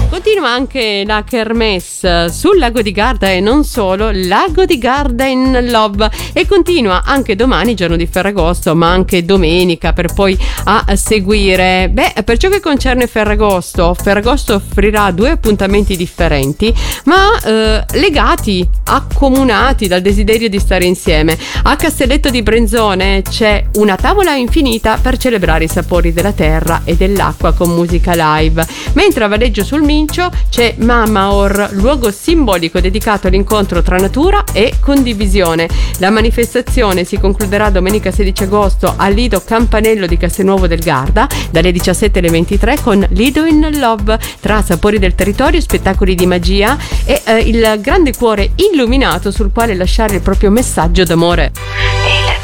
Continua anche la kermesse sul lago di Garda e non solo, Lago di Garda in Love, e continua anche domani, giorno di Ferragosto, ma anche domenica, per poi a seguire. Per ciò che concerne Ferragosto offrirà 2 appuntamenti differenti, ma legati, accomunati dal desiderio di stare insieme. A Castelletto di Brenzone c'è una tavola infinita per celebrare i sapori della terra e dell'acqua con musica live, mentre a Valeggio sul Mincio c'è Mamaor, luogo simbolico dedicato all'incontro tra natura e condivisione. La manifestazione si concluderà domenica 16 agosto al Lido Campanello di Castelnuovo del Garda dalle 17 alle 23 con Lido in Love, tra sapori del territorio, spettacoli di magia e il grande cuore illuminato sul quale lasciare il proprio messaggio d'amore.